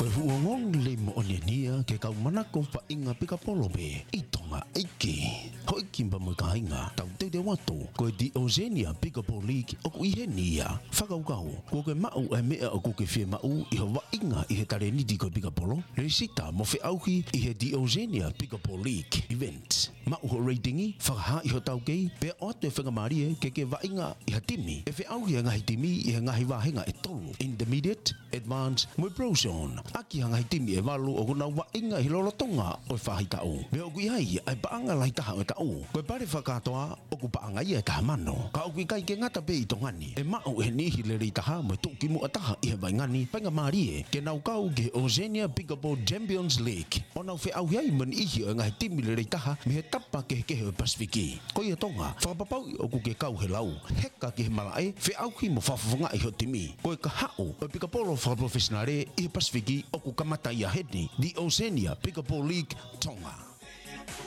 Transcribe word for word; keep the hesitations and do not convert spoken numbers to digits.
Koe huongong le mo oniania ke kau mana ko pa inga pika polobe i tonga iki. Hoi kimba mo kainga tau te te watu koe di Ozenia pika polik o ku ihe nia. Whakau kau, ko ke mau e mea o ku ke fie mau i ho wa inga i he tare niti koe pika polo. Resita mo fe auhi i he di Ozenia pika polik event. Mau ho ratingi, whakaha i ho tau kei, pe o te whangamarie ke ke wa inga i ha timi. E fe auhi a ngahi timi i he ngahi wahenga e tolu. Intermediate, advanced, mo brozone. Aki hanga hi timi e walu o kuna wa inga hi lolotonga o whahi tau. Me o kui hai ai paanga lai taha o tau. Koe pare whakatoa o ku paanga ia e taha mano. Ka o kui kai ke ngata pe i tongani. E mao e nihi le rei taha mo tuki mu ataha i he waingani. Painga marie ke nau kau ke Ozenia Pickleball Champions League. O nau whi au hiai man ihi o ngahi timi le rei taha me he tapa ke he kehe o Pasifiki. Koe e tonga, whakapapau o ku ke kau he lau. Heka ke he malae, whi au hi mo whawhawanga i ho timi. Koe ka hao o Pickleball whakaprofessionare i he Pasifiki o ku kamata ia heni di Ozenia Pickleball League Tonga.